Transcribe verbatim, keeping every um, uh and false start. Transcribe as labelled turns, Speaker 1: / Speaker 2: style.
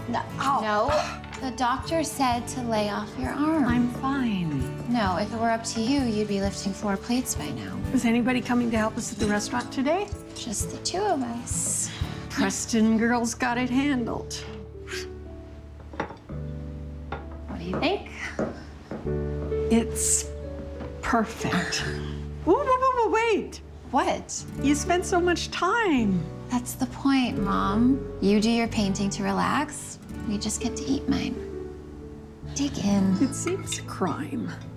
Speaker 1: No. Ow.
Speaker 2: No. The doctor said to lay off your arm.
Speaker 1: I'm fine.
Speaker 2: No, if it were up to you, you'd be lifting four plates by now.
Speaker 1: Is anybody coming to help us at the restaurant today?
Speaker 2: Just the two of us.
Speaker 1: Preston girls got it handled.
Speaker 2: What do you think?
Speaker 1: It's perfect. Whoa, whoa, whoa, whoa, wait.
Speaker 2: What?
Speaker 1: You spent so much time.
Speaker 2: That's the point, Mom. You do your painting to relax. We just get to eat mine. Dig in.
Speaker 1: It seems a crime.